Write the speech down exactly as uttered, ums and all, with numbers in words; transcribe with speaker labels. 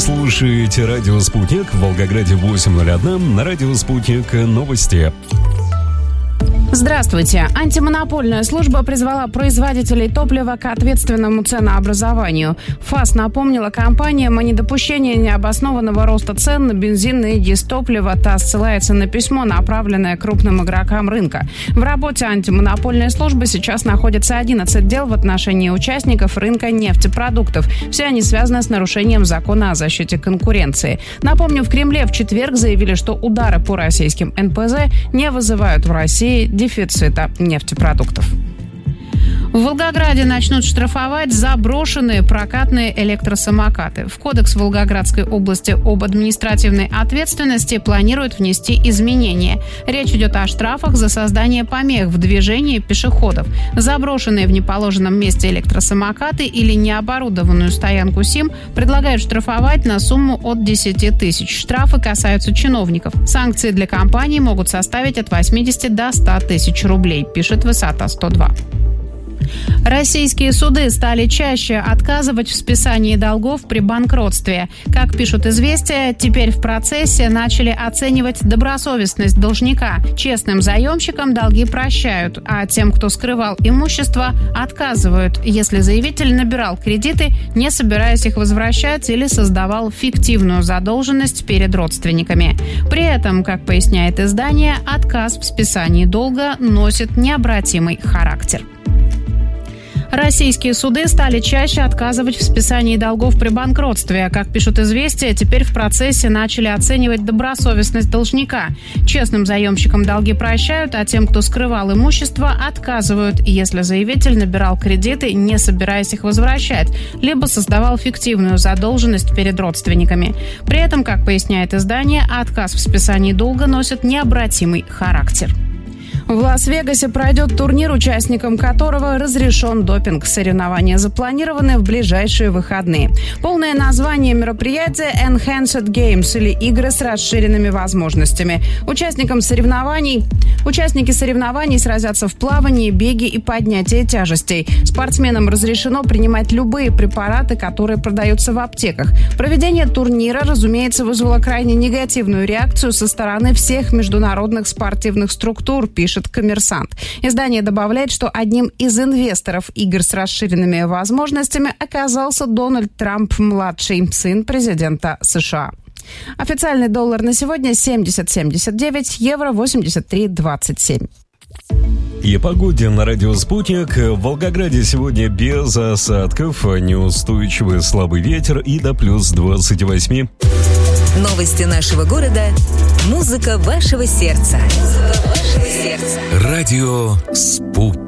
Speaker 1: слушаете радио «Спутник» в Волгограде восемь ноль один, на радио «Спутник» новости.
Speaker 2: Здравствуйте. Антимонопольная служба призвала производителей топлива к ответственному ценообразованию. ФАС напомнила компаниям о недопущении необоснованного роста цен на бензин и дизтопливо. ТАСС ссылается на письмо, направленное крупным игрокам рынка. В работе антимонопольной службы сейчас находится одиннадцать дел в отношении участников рынка нефтепродуктов. Все они связаны с нарушением закона о защите конкуренции. Напомню, в Кремле в четверг заявили, что удары по российским эн пэ зэ не вызывают в России дефицита нефтепродуктов. В Волгограде начнут штрафовать за брошенные прокатные электросамокаты. В Кодекс Волгоградской области об административной ответственности планируют внести изменения. Речь идет о штрафах за создание помех в движении пешеходов. За брошенные в неположенном месте электросамокаты или необорудованную стоянку СИМ предлагают штрафовать на сумму от десяти тысяч. Штрафы касаются чиновников. Санкции для компаний могут составить от восьмидесяти до ста тысяч рублей, пишет Высота сто два. Российские суды стали чаще отказывать в списании долгов при банкротстве. Как пишут «Известия», теперь в процессе начали оценивать добросовестность должника. Честным заемщикам долги прощают, а тем, кто скрывал имущество, отказывают, если заявитель набирал кредиты, не собираясь их возвращать, или создавал фиктивную задолженность перед родственниками. При этом, как поясняет издание, отказ в списании долга носит необратимый характер. Российские суды стали чаще отказывать в списании долгов при банкротстве. Как пишут «Известия», теперь в процессе начали оценивать добросовестность должника. Честным заемщикам долги прощают, а тем, кто скрывал имущество, отказывают, если заявитель набирал кредиты, не собираясь их возвращать, либо создавал фиктивную задолженность перед родственниками. При этом, как поясняет издание, отказ в списании долга носит необратимый характер. В Лас-Вегасе пройдет турнир, участникам которого разрешен допинг. Соревнования запланированы в ближайшие выходные. Полное название мероприятия – Enhanced Games, или игры с расширенными возможностями. Участникам соревнований, участники соревнований сразятся в плавании, беге и поднятии тяжестей. Спортсменам разрешено принимать любые препараты, которые продаются в аптеках. Проведение турнира, разумеется, вызвало крайне негативную реакцию со стороны всех международных спортивных структур, пишет «Коммерсант». Издание добавляет, что одним из инвесторов игр с расширенными возможностями оказался Дональд Трамп-младший, сын президента США. Официальный доллар на сегодня семьдесят семьдесят девять, евро восемьдесят три двадцать семь.
Speaker 1: И о погоде на радио «Спутник». В Волгограде сегодня без осадков, неустойчивый слабый ветер и до плюс двадцать восемь.
Speaker 3: Новости нашего города. Музыка вашего сердца. Музыка вашего сердца.
Speaker 1: Радио «Спутник».